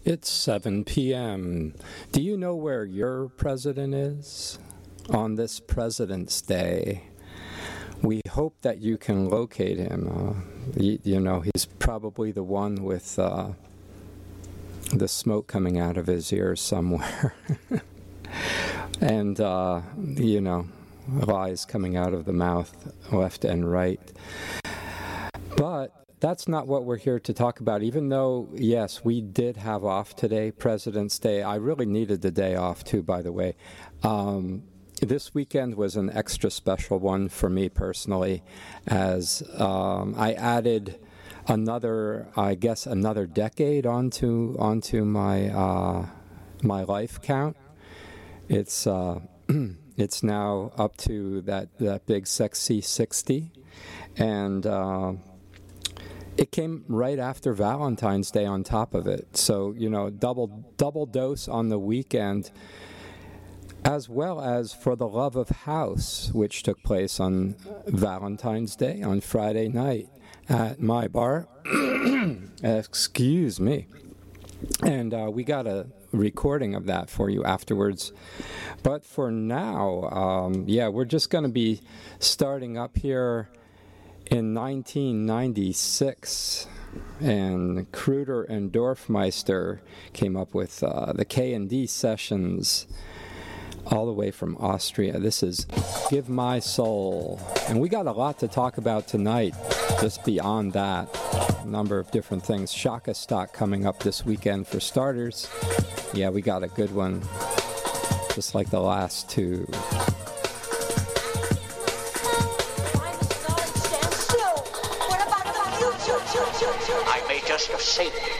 It's 7 p.m. Do you know where your president is on this President's Day? We hope that you can locate him. You know, he's probably the one with the smoke coming out of his ears somewhere. And, you know, lies coming out of the mouth left and right. But that's not what we're here to talk about, even though, yes, we did have off today, President's Day. I really needed the day off, too, by the way. This weekend was an extra special one for me personally, as I added another decade onto my my life count. It's it's now up to that big sexy 60, and it came right after Valentine's Day on top of it. So, you know, double dose on the weekend, as well as For the Love of House, which took place on Valentine's Day on Friday night at my bar. Excuse me. And we got a recording of that for you afterwards. But for now, we're just going to be starting up here in 1996, and Kruder and Dorfmeister came up with the K&D sessions all the way from Austria. This is Give My Soul. And we got a lot to talk about tonight, just beyond that. A number of different things. Shaka Stock coming up this weekend for starters. Yeah, we got a good one, just like the last two. I may just have saved you.